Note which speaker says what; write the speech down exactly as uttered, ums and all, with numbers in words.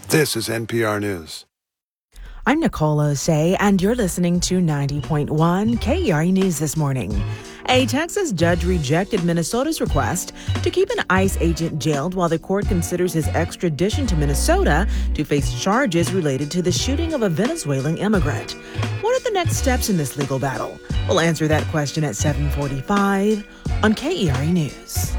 Speaker 1: This is N P R News.
Speaker 2: I'm Nicole Osei, and you're listening to ninety point one K E R A News this morning. A Texas judge rejected Minnesota's request to keep an ICE agent jailed while the court considers his extradition to Minnesota to face charges related to the shooting of a Venezuelan immigrant. What are the next steps in this legal battle? We'll answer that question at seven forty-five on K E R A News.